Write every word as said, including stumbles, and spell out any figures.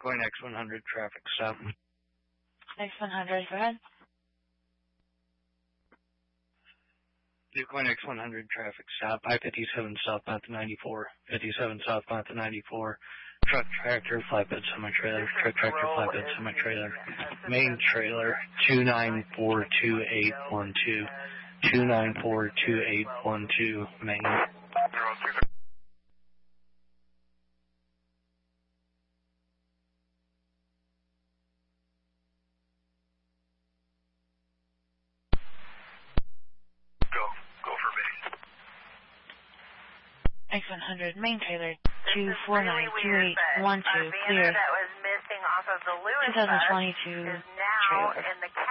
Decoying X one hundred, traffic stop. X one hundred, go ahead. Decoying X one hundred, traffic stop. I fifty-seven southbound to ninety-four. fifty-seven southbound to ninety-four. Truck tractor, flatbed semi-trailer. Truck tractor, flatbed semi-trailer. Main trailer, two nine four two eight one two. two nine four two eight one two, main. X one hundred, main trailer, two four nine two eight one two, clear. That was missing off of the Lewis twenty twenty-two bus is now trailer. in the